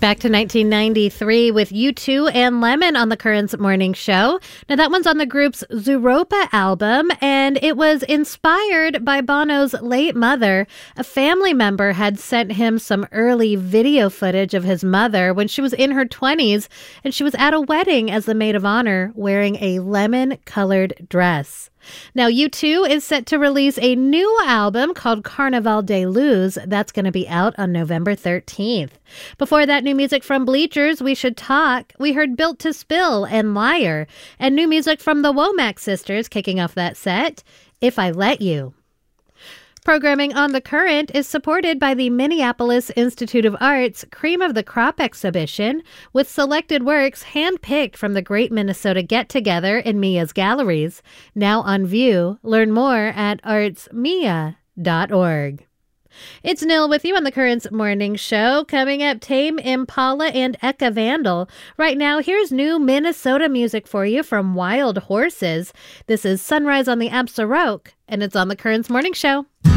Back to 1993 with U2 and Lemon on the Currents Morning Show. Now, that one's on the group's Zooropa album, and it was inspired by Bono's late mother. A family member had sent him some early video footage of his mother when she was in her 20s, and she was at a wedding as the maid of honor wearing a lemon-colored dress. Now, U2 is set to release a new album called Carnaval de Luz. That's going to be out on November 13th. Before that, new music from Bleachers, We Should Talk. We heard Built to Spill and Liar. And new music from the Womack Sisters kicking off that set, If I Let You. Programming on The Current is supported by the Minneapolis Institute of Art's Cream of the Crop exhibition, with selected works handpicked from the Great Minnesota Get-Together in Mia's galleries. Now on view. Learn more at artsmia.org. It's Nil with you on the Currents Morning Show. Coming up, Tame Impala and Eka Vandal. Right now, here's new Minnesota music for you from Wild Horses. This is Sunrise on the Absaroke, and it's on the Currents Morning Show.